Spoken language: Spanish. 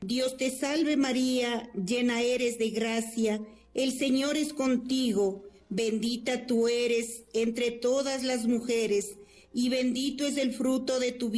Dios te salve María, llena eres de gracia, el Señor es contigo, bendita tú eres entre todas las mujeres, y bendito es el fruto de tu vientre.